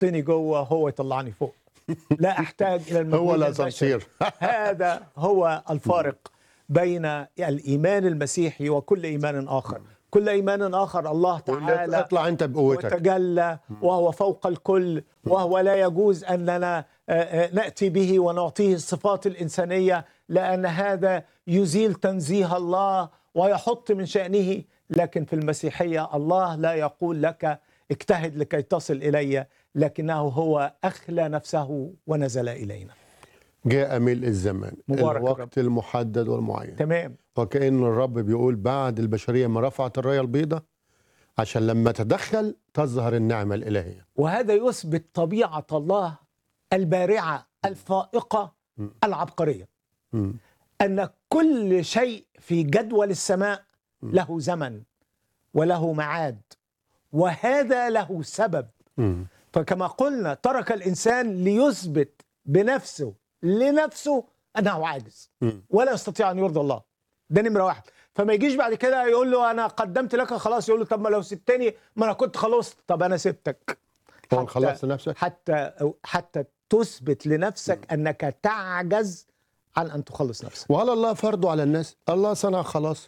يحطني جوه هو يطلعني فوق. لا احتاج الى المجهود هو البشري. الاسانسير. هذا هو الفارق بين الايمان المسيحي وكل ايمان اخر. كل ايمان اخر الله تعالى اطلع انت بقوتك وتجلى وهو فوق الكل، وهو لا يجوز اننا ناتي به ونعطيه الصفات الانسانيه، لان هذا يزيل تنزيه الله ويحط من شأنه. لكن في المسيحيه الله لا يقول لك اجتهد لكي تصل الي، لكنه هو اخلى نفسه ونزل الينا. جاء ملء الزمان، الوقت المحدد والمعين. تمام. وكأن الرب بيقول بعد البشرية ما رفعت الراية البيضاء عشان لما تدخل تظهر النعمة الإلهية. وهذا يثبت طبيعة الله البارعة الفائقة العبقرية، أن كل شيء في جدول السماء له زمن وله معاد، وهذا له سبب. فكما قلنا ترك الإنسان ليثبت بنفسه لنفسه أنه عاجز ولا يستطيع أن يرضي الله. ده نمرة واحد. فما يجيش بعد كده يقول له أنا قدمت لك خلاص، يقول له طب ما لو سبتني ما أنا كنت خلصت. طب أنا سبتك خلصت نفسك حتى تثبت لنفسك أنك تعجز عن أن تخلص نفسك. وهل الله فرضه على الناس؟ الله صنع خلاص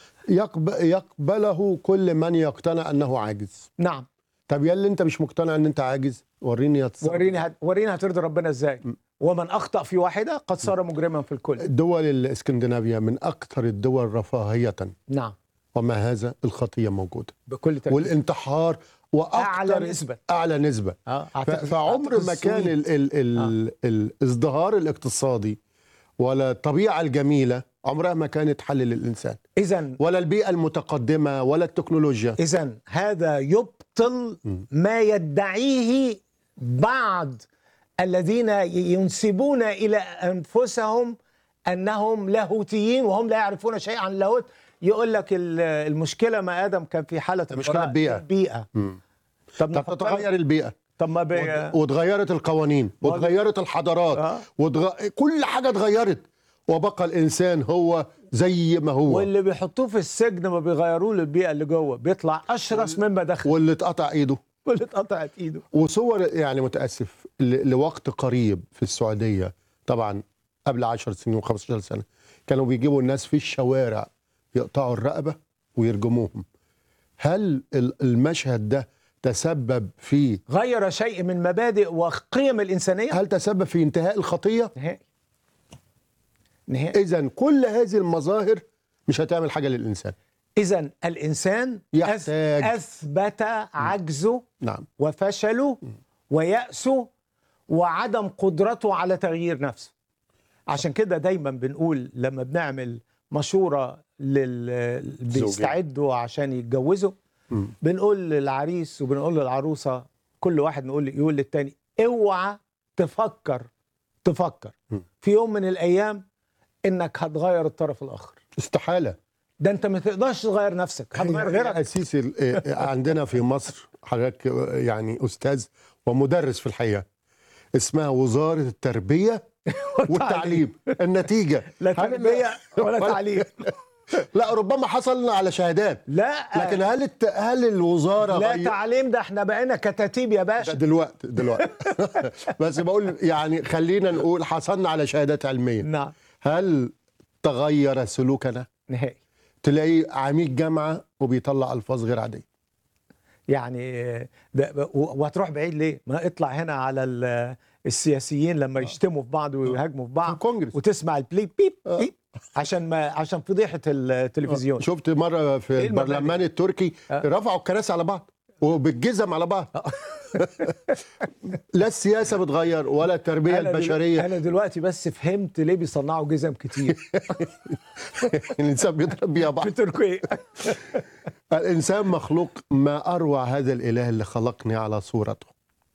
يقبله كل من يقتنع أنه عاجز. نعم. طب يا اللي أنت مش مقتنع أن أنت عاجز، وريني هترضي ربنا إزاي؟ ومن أخطأ في واحدة قد صار مجرما في الكل. دول الإسكندنافية من أكثر الدول رفاهية. نعم. وما هذا الخطية موجودة بكل تأكيد. والانتحار أعلى نسبة. فعمر ما كان الازدهار الاقتصادي ولا الطبيعة الجميلة عمرها ما كانت حل للإنسان، ولا البيئة المتقدمة ولا التكنولوجيا. إذن هذا يبطل ما يدعيه بعض الذين ينسبون إلى أنفسهم أنهم لاهوتيين وهم لا يعرفون شيئا عن اللاهوت. يقول لك المشكلة ما آدم كان في حالة المشكلة البيئة. طب تتغير البيئة، طب ما وتغيرت القوانين وتغيرت الحضارات كل حاجة اتغيرت، وبقى الإنسان هو زي ما هو. واللي بيحطوه في السجن ما بيغيروه للبيئة اللي جوه، بيطلع أشرس مما دخل. واللي اتقطع إيده اتقطعت إيده. وصور يعني متأسف لوقت قريب في السعودية، طبعا قبل 10 سنين و15 سنة كانوا بيجيبوا الناس في الشوارع يقطعوا الرقبة ويرجموهم. هل المشهد ده تسبب في غير شيء من مبادئ وقيم الإنسانية؟ هل تسبب في انتهاء الخطية؟ نهائي. إذن كل هذه المظاهر مش هتعمل حاجة للإنسان. إذن الإنسان يحتاج أثبت عجزه نعم وفشله ويأسه وعدم قدرته على تغيير نفسه. عشان كده دايما بنقول لما بنعمل مشورة بيستعدوا عشان يتجوزوا، بنقول للعريس وبنقول للعروسة كل واحد يقول للتاني اوعى تفكر في يوم من الأيام إنك هتغير الطرف الآخر. استحالة. ده أنت ما تقدرش تغير نفسك، هتغير غيرك. أسيسي عندنا في مصر حضرتك يعني أستاذ ومدرس في الحقيقة، اسمها وزارة التربية والتعليم. النتيجة لا تربية ولا تعليم. لا ربما حصلنا على شهادات، لا لكن هل الوزارة لا تعليم؟ ده احنا بقينا كتاتيب يا باشا دلوقتي بس بقول يعني خلينا نقول حصلنا على شهادات علمية. نعم. هل تغير سلوكنا؟ نهائي. تلاقي عميد جامعة وبيطلع ألفاظ غير عادية. يعني وهتروح بعيد ليه؟ ما اطلع هنا على السياسيين لما يشتموا في بعض ويهاجموا في بعض في الكونجرس وتسمع البليب بيب بيب عشان فضيحة التلفزيون. شفت مرة في البرلمان التركي رفعوا الكراسي على بعض وبالجزم على بعض. لا السياسة بتغير ولا التربية البشرية. أنا دلوقتي بس فهمت ليه بيصنعوا جزم كتير. الإنسان بيضرب بيها بعض. في تركيا. الإنسان مخلوق ما أروع هذا الإله اللي خلقني على صورته.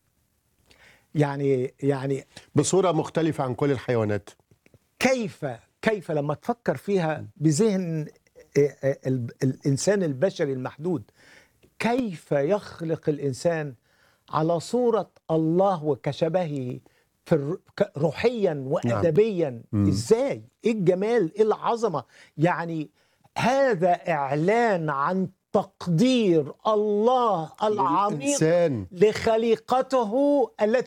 يعني بصورة مختلفة عن كل الحيوانات. كيف لما تفكر فيها بذهن الإنسان البشري المحدود، كيف يخلق الإنسان على صورة الله وكشبهه روحيا وأدبيا؟ إزاي؟ إيه الجمال؟ إيه العظمة؟ يعني هذا إعلان عن تقدير الله العميق الإنسان لخليقته التي